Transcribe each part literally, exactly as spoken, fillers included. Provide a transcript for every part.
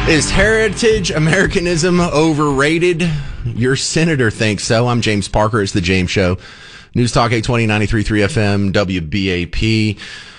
Is heritage Americanism overrated? Your senator thinks so. I'm James Parker. It's The James Show. News Talk eight twenty, ninety-three point three F M, W B A P.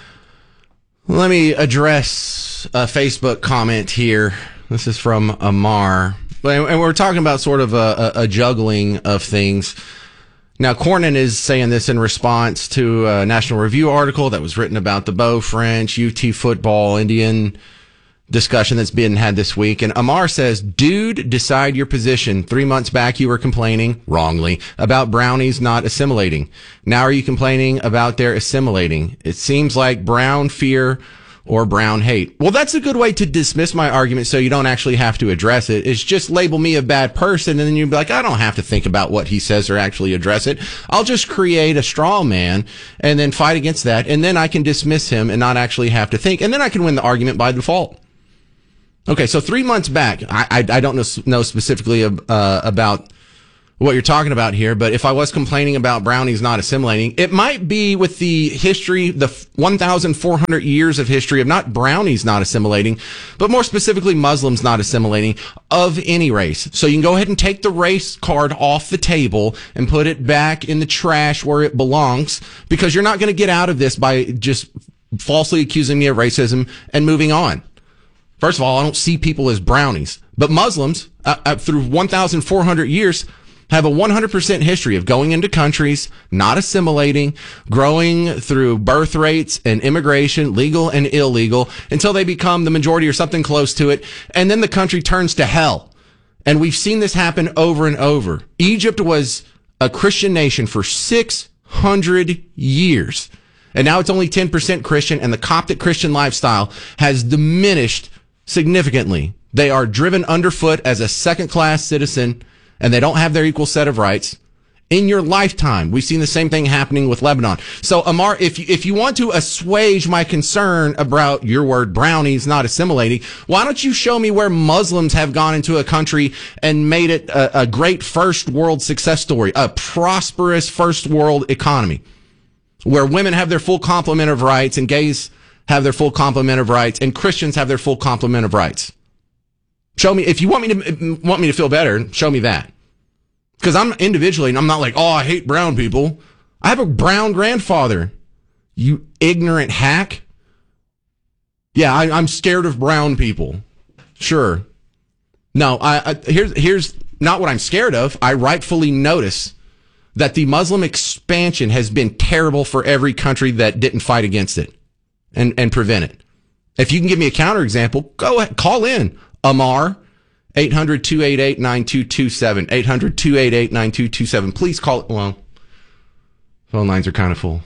Let me address a Facebook comment here. This is from Amar. And we're talking about sort of a, a juggling of things. Now, Cornyn is saying this in response to a National Review article that was written about the Beau French, U T football, Indian discussion that's been had this week. And Amar says, dude, decide your position. Three months back, you were complaining, wrongly, about brownies not assimilating. Now are you complaining about their assimilating? It seems like brown fear or brown hate. Well, that's a good way to dismiss my argument so you don't actually have to address it. It's just label me a bad person, and then you'd be like, I don't have to think about what he says or actually address it. I'll just create a straw man and then fight against that, and then I can dismiss him and not actually have to think, and then I can win the argument by default. Okay, so three months back, I, I, I don't know, know specifically uh, about what you're talking about here, but if I was complaining about brownies not assimilating, it might be with the history, the one thousand four hundred years of history of not brownies not assimilating, but more specifically Muslims not assimilating of any race. So you can go ahead and take the race card off the table and put it back in the trash where it belongs, because you're not going to get out of this by just falsely accusing me of racism and moving on. First of all, I don't see people as brownies, but Muslims uh, uh, through one thousand four hundred years have a one hundred percent history of going into countries, not assimilating, growing through birth rates and immigration, legal and illegal, until they become the majority or something close to it. And then the country turns to hell. And we've seen this happen over and over. Egypt was a Christian nation for six hundred years. And now it's only ten percent Christian, and the Coptic Christian lifestyle has diminished significantly. They are driven underfoot as a second-class citizen, and they don't have their equal set of rights. In your lifetime, we've seen the same thing happening with Lebanon. So, Amar, if you, if you want to assuage my concern about your word brownies not assimilating, why don't you show me where Muslims have gone into a country and made it a, a great first world success story, a prosperous first world economy, where women have their full complement of rights and gays have their full complement of rights, and Christians have their full complement of rights. Show me, if you want me to want me to feel better, show me that. Because I'm individually, and I'm not like, oh, I hate brown people. I have a brown grandfather. You ignorant hack. Yeah, I, I'm scared of brown people. Sure. No, I, I here's here's not what I'm scared of. I rightfully notice that the Muslim expansion has been terrible for every country that didn't fight against it and, and prevent it. If you can give me a counterexample, go ahead, call in. Amar, eight hundred, two eight eight, nine two two seven, eight hundred, two eight eight, nine two two seven. Please call it. Well, phone lines are kind of full.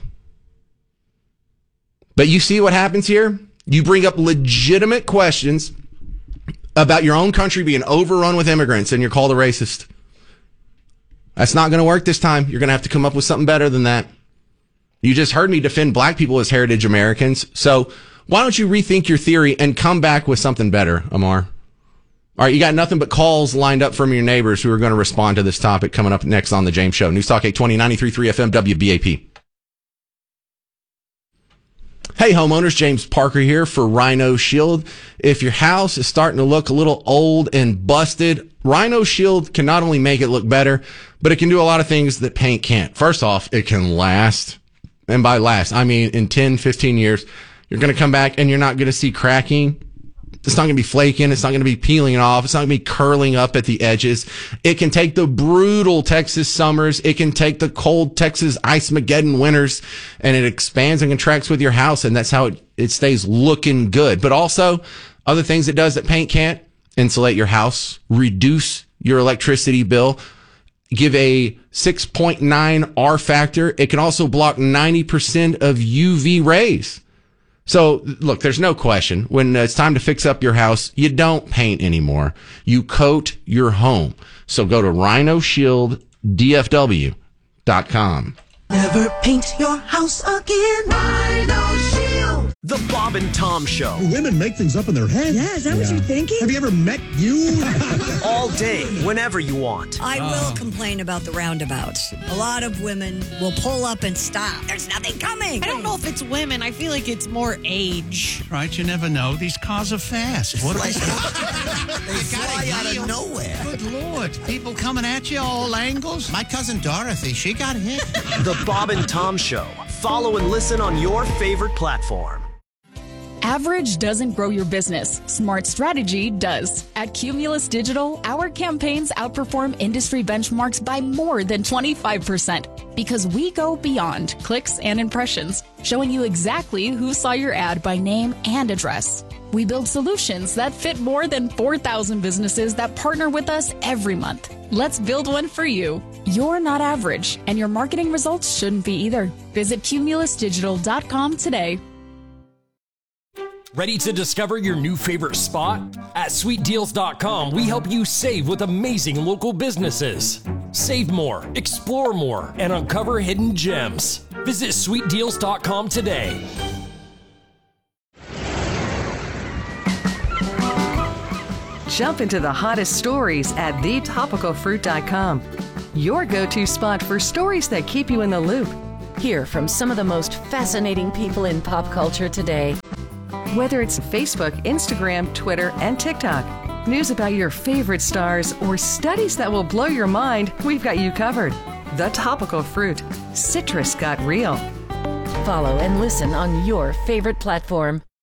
But you see what happens here? You bring up legitimate questions about your own country being overrun with immigrants, and you're called a racist. That's not going to work this time. You're going to have to come up with something better than that. You just heard me defend black people as heritage Americans. So why don't you rethink your theory and come back with something better, Amar? All right, you got nothing but calls lined up from your neighbors who are going to respond to this topic coming up next on The James Show. News Talk eight twenty, ninety-three point three F M, W B A P. Hey, homeowners, James Parker here for Rhino Shield. If your house is starting to look a little old and busted, Rhino Shield can not only make it look better, but it can do a lot of things that paint can't. First off, it can last. And by last, I mean in ten, fifteen years, you're going to come back and you're not going to see cracking. It's not going to be flaking. It's not going to be peeling off. It's not going to be curling up at the edges. It can take the brutal Texas summers. It can take the cold Texas Ice-mageddon winters, and it expands and contracts with your house, and that's how it, it stays looking good. But also, other things it does that paint can't: insulate your house, reduce your electricity bill, give a six point nine R factor. It can also block ninety percent of U V rays. So, look, there's no question. When it's time to fix up your house, you don't paint anymore. You coat your home. So go to rhino shield d f w dot com. Never paint your house again. Rhino Shield. The Bob and Tom Show. Women make things up in their head. Yeah, is that yeah. what you're thinking? Have you ever met you? All day, whenever you want. I uh. will complain about the roundabouts. A lot of women will pull up and stop. There's nothing coming. I don't know if it's women. I feel like it's more age. Right, you never know. These cars are fast. What are they? They fly out of nowhere. Good Lord. People coming at you all angles. My cousin Dorothy, she got hit. The Bob and Tom Show. Follow and listen on your favorite platform. Average doesn't grow your business. Smart strategy does. At Cumulus Digital, our campaigns outperform industry benchmarks by more than twenty-five percent because we go beyond clicks and impressions, showing you exactly who saw your ad by name and address. We build solutions that fit more than four thousand businesses that partner with us every month. Let's build one for you. You're not average, and your marketing results shouldn't be either. Visit cumulus digital dot com today. Ready to discover your new favorite spot? At sweet deals dot com, we help you save with amazing local businesses. Save more, explore more, and uncover hidden gems. Visit sweet deals dot com today. Jump into the hottest stories at the topical fruit dot com. Your go-to spot for stories that keep you in the loop. Hear from some of the most fascinating people in pop culture today. Whether it's Facebook, Instagram, Twitter, and TikTok, news about your favorite stars, or studies that will blow your mind, we've got you covered. The Topical Fruit. Citrus got real. Follow and listen on your favorite platform.